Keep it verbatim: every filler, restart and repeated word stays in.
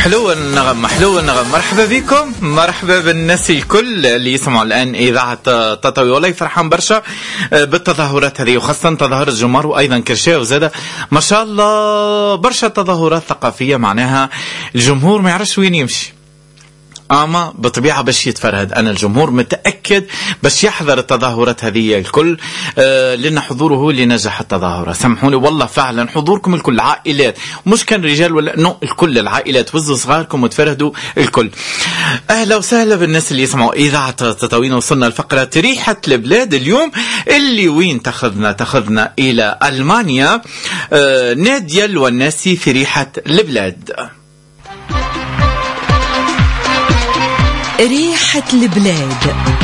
حلو النغم حلو النغم. مرحبا بكم، مرحبا بالناس الكل اللي يسمعوا الآن إذاعة تطوي. والله فرحان برشا بالتظاهرات هذه، وخاصة تظاهرة الجمهور وأيضا كرشاو وزادة ما شاء الله برشا تظاهرات ثقافية، معناها الجمهور ما يعرفش وين يمشي، أما بطبيعة باش يتفرهد. أنا الجمهور متأكد باش يحضر التظاهرات هذه الكل، آه لأن حضوره لنجاح التظاهرة. سامحوني والله فعلا حضوركم الكل، عائلات مش كان رجال ولا نو، الكل العائلات وزوا صغاركم وتفرهدوا الكل. أهلا وسهلا بالناس اللي يسمعوا إذاعة تطوين. وصلنا الفقرة ريحة البلاد اليوم، اللي وين تاخذنا تاخذنا إلى ألمانيا. آه نادية الوناسي في ريحة البلاد. ريحة البلاد.